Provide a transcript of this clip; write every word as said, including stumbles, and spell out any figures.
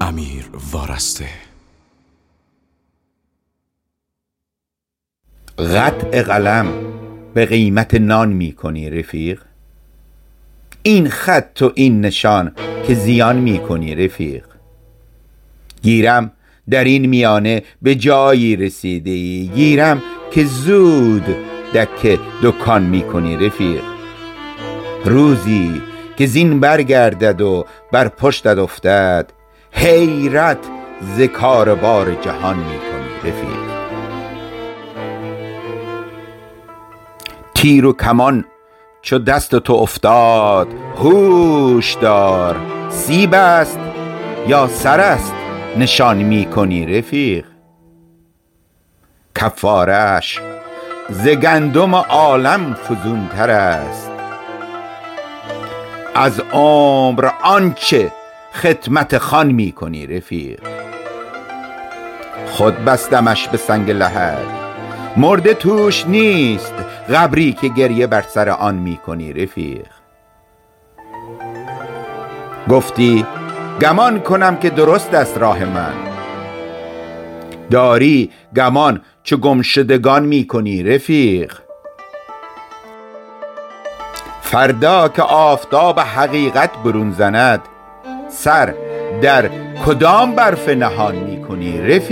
امیر وارسته. قطع قلم به قیمت نان می کنی رفیق؟ این خط و این نشان که زیان می کنی رفیق. گیرم در این میانه به جایی رسیده ای، گیرم که زود دک دکان می کنی رفیق. روزی که زین برگردد و بر پشتت افتد، حیرت ز کار بار جهان می کنی رفیق. تیر و کمان چو دست تو افتاد، هوش دار سیب است یا سر است نشان می کنی رفیق. کفارش ز گندم عالم فزون تر است، از عمر آنچه خدمت خان می کنی رفیق. خود بستمش به سنگ لحد، مرده توش نیست قبری که گریه بر سر آن می کنی رفیق. گفتی گمان کنم که درست است راه من، داری گمان چو گمشدگان می کنی رفیق. فردا که آفتاب حقیقت برون زند، سر در کدام برف نهان می کنی رفیق.